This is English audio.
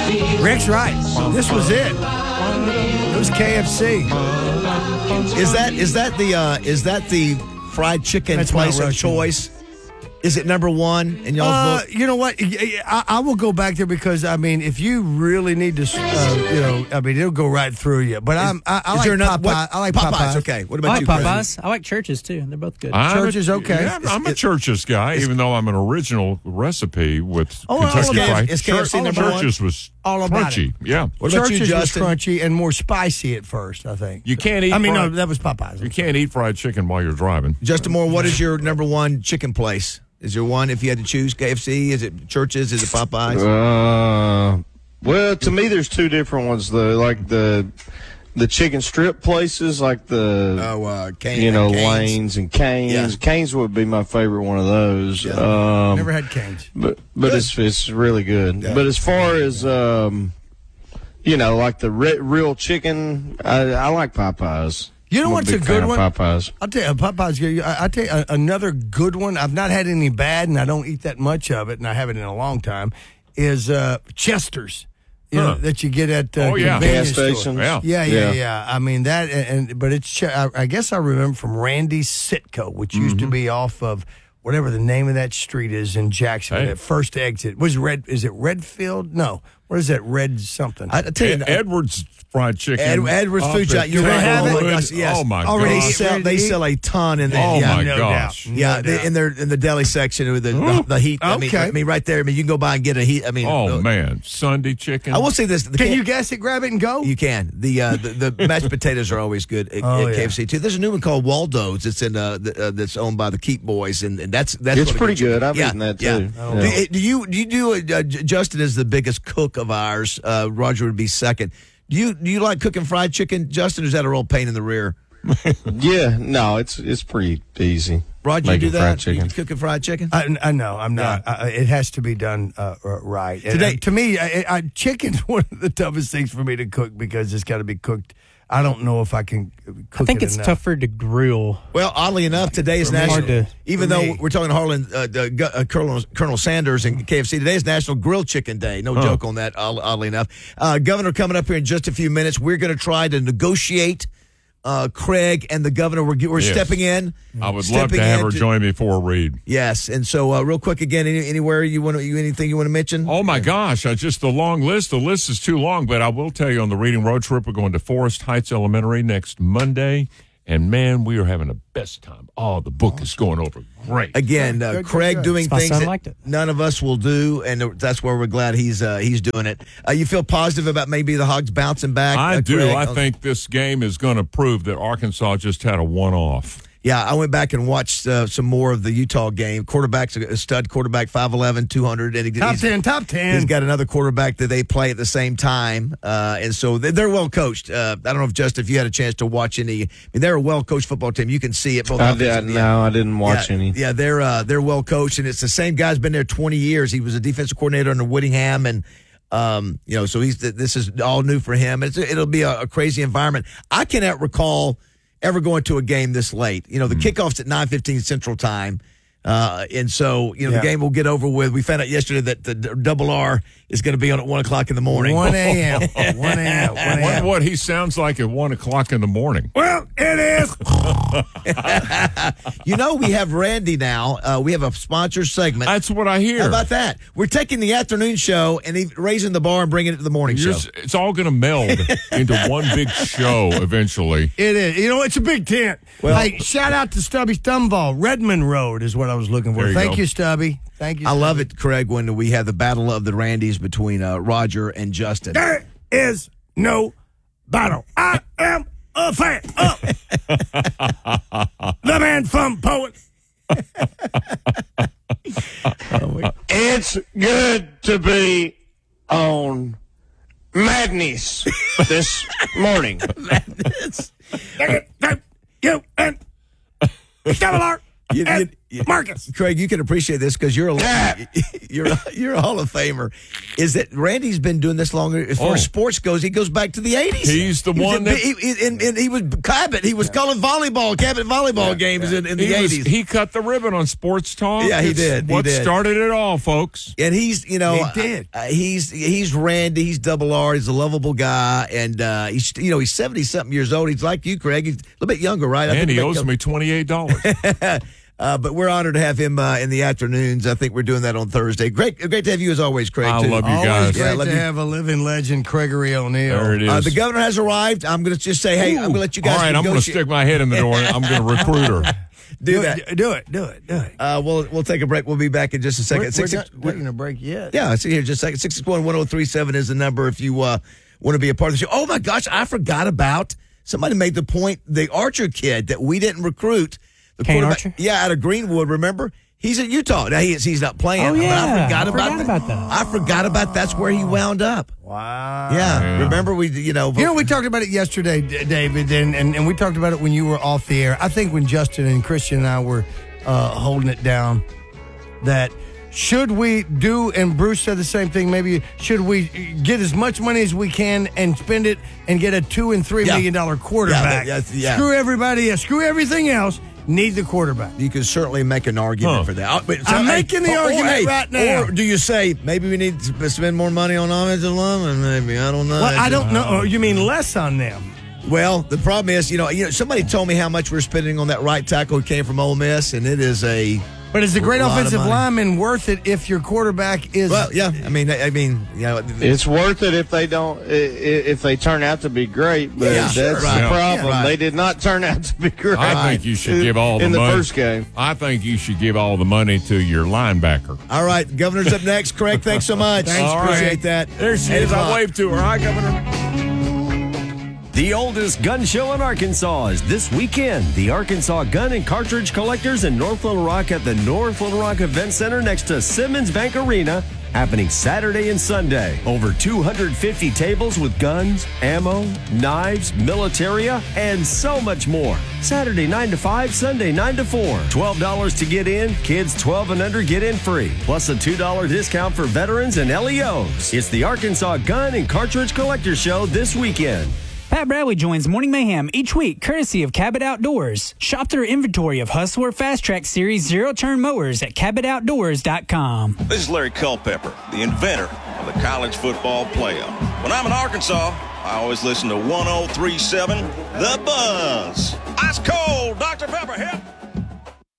Rick's right. This was it. It was KFC. Is that the fried chicken That's place Mount of Rushmore. choice? Is it number one in y'all's book? You know what? I will go back there because I mean, if you really need to, I mean, it'll go right through you. But I Is like there another- Popeye. what? I like Popeyes. Popeyes. Okay. What I about like you, Chris? Popeyes. I like Churches too. They're both good. Church is okay. Yeah, I'm a Churches guy, even though I'm an original recipe with Kentucky KF Fried. is KFC number one? Churches was All about crunchy. Yeah. What about Churches you, Justin? was crunchy and more spicy at first. I think You can't eat. I mean, no, fried- that was Popeyes. You can't eat fried chicken while you're driving. Justin Moore, what is your number one chicken place? Is there one if you had to choose? KFC? Is it Churches? Is it Popeyes? Well, to me, there's two different ones. The chicken strip places, like Cane's. Lanes and Cane's. Yeah. Cane's would be my favorite one of those. Never had Cane's. But it's really good. Yeah. But as far as like the real chicken, I like Popeyes. You know I'm what's a big good fan of one? Popeyes. I'll tell you, Popeyes. I'll tell you another good one. I've not had any bad, and I don't eat that much of it, and I haven't in a long time. Is Chester's, that you get at convenience gas stores. stations. Yeah. I mean that, but it's. I guess I remember from Randy's Sitco, which used to be off of whatever the name of that street is in Jacksonville. Hey. That first exit was Red. Is it Redfield? No. What is that? Red something. I tell you, Edwards fried chicken. Edwards up Food at Giant. You're right. have Oh it? my gosh, yes. Oh my Already gosh. set. They sell a ton in there. Oh yeah. my no gosh. doubt. Yeah, No doubt. in the deli section with the heat. Okay. I mean, right there. I mean, you can go by and get a heat. I mean, Oh man, Sunday chicken. I will say this: Can you guess it? Grab it and go. You can. The mashed potatoes are always good at KFC too. There's a new one called Waldo's. It's in that's owned by the Keep Boys, and that's It's what pretty gets you. good. I've Yeah, eaten that yeah. too. Oh. Yeah. Do you do Justin is the biggest cook of ours. Roger would be second. Do you like cooking fried chicken, Justin? Or is that a real pain in the rear? Yeah, no, it's pretty easy. Roger, you do making that? fried chicken. You cooking fried chicken? I know. I'm not. It has to be done right. And, Today- to me, chicken's one of the toughest things for me to cook because it's got to be cooked. I don't know if I can cook I think it it's enough. tougher to grill. Well, oddly enough, today is For me. national. Hard to- Even for though me. we're talking Harlan, Colonel Sanders and KFC, today is National Grilled Chicken Day. No joke on that. Oddly enough, Governor coming up here in just a few minutes. We're going to try to negotiate. Craig and the governor, we're Yes. stepping in. I would love Stepping to have her in join me for a read. Yes, and so real quick again, anywhere anything you want to mention? Oh my gosh, just the long list. The list is too long, but I will tell you on the reading road trip, we're going to Forest Heights Elementary next Monday. And man, we are having the best time. Oh, the book is going over great. Again, Good, Craig good. doing My things son that liked it. none of us will do, and that's where we're glad he's doing it. You feel positive about maybe the Hogs bouncing back? I do. Craig? I think this game is going to prove that Arkansas just had a one-off. Yeah, I went back and watched some more of the Utah game. Quarterback's a stud quarterback, 5'11", 200. And Top 10. He's got another quarterback that they play at the same time. And so they're well coached. I don't know if, Justin, if you had a chance to watch any. I mean, they're a well-coached football team. You can see it. Both I didn't watch any. Yeah, they're well-coached, and it's the same guy's been there 20 years. He was a defensive coordinator under Whittingham, and so this is all new for him. It'll be a crazy environment. I cannot recall ever going to a game this late. The kickoff's at 9:15 Central Time. And so, the game will get over with. We found out yesterday that the Double R is going to be on at 1 o'clock in the morning. 1 a.m. 1 a.m. 1 Wonder a.m. what he sounds like at 1 o'clock in the morning. Well, it is. We have Randy now. We have a sponsor segment. That's what I hear. How about that? We're taking the afternoon show and raising the bar and bringing it to the morning show. It's all going to meld into one big show eventually. It is. It's a big tent. Well- hey, shout out to Stubby Stumball. Redmond Road is what I was looking for. There you Thank go. you, Stubby. Thank you. I Stubby. love it, Craig, when we have the battle of the Randys between Roger and Justin. There is no battle. I am a fan of the man from Poet. It's good to be on Madness this morning. You and Double R. You Marcus. Craig, you can appreciate this because you're a Hall of Famer. Is that Randy's been doing this longer? As far as sports goes, he goes back to the 80s. He's the one that he was Cabot. He was calling Cabot volleyball games in the 80s. He cut the ribbon on Sports Talk. Yeah, he did. What started it all, folks? And he's, He did. He's Randy. He's Double R. He's a lovable guy, and he's 70-something years old. He's like you, Craig. He's a little bit younger, right? And he owes me $28. But we're honored to have him in the afternoons. I think we're doing that on Thursday. Great to have you as always, Craig. I too. love you Always guys. great love to you. have a living legend, Gregory O'Neal. There it is. The governor has arrived. I'm going to just say, hey, I'm going to let you guys. All right, I'm going to stick my head in the door. I'm going to recruit her. do that. Do it. We'll take a break. We'll be back in just a second. We're not taking a break yet. Yeah, see here just a second. 661-1037 is the number if you want to be a part of the show. Oh my gosh, I forgot about. Somebody made the point. The Archer kid that we didn't recruit. The Kane quarterback, Archer? Yeah, out of Greenwood. Remember, he's at Utah. Now he's not playing. Oh, yeah. But I forgot about that. I forgot about that's where he wound up. Wow. Yeah. Remember we we talked about it yesterday, David, and we talked about it when you were off the air. I think when Justin and Christian and I were holding it down, that should we do, and Bruce said the same thing, maybe should we get as much money as we can and spend it and get a $2 and $3 million quarterback? Yeah. Screw everybody, screw everything else. Need the quarterback. You can certainly make an argument for that. But, I'm making the argument right now. Or do you say maybe we need to spend more money on offensive linemen? Maybe I don't know. Well, I don't know. Oh, you mean less on them? Well, the problem is, somebody told me how much we're spending on that right tackle who came from Ole Miss, and it is a. But is a great lot of offensive money. lineman worth it if your quarterback is? Well, yeah. I mean, It's worth it if they don't, if they turn out to be great. But Yeah, that's sure, the right. problem. Yeah, right. They did not turn out to be great. I think you should give all the in money. the first game. I think you should give all the money to your linebacker. all right. Governor's up next. Craig, thanks so much. Thanks, Appreciate that. There she is. I waved to her. Hi, Governor. The oldest gun show in Arkansas is this weekend. The Arkansas Gun and Cartridge Collectors in North Little Rock at the North Little Rock Event Center next to Simmons Bank Arena, happening Saturday and Sunday. Over 250 tables with guns, ammo, knives, militaria, and so much more. Saturday 9 to 5, Sunday 9 to 4. $12 to get in. Kids 12 and under get in free. Plus a $2 discount for veterans and LEOs. It's the Arkansas Gun and Cartridge Collectors Show this weekend. Pat Bradley joins Morning Mayhem each week, courtesy of Cabot Outdoors. Shop their inventory of Hustler Fast Track Series zero-turn mowers at CabotOutdoors.com. This is Larry Culpepper, the inventor of the college football playoff. When I'm in Arkansas, I always listen to 103.7 The Buzz. Ice cold, Dr. Pepper, help!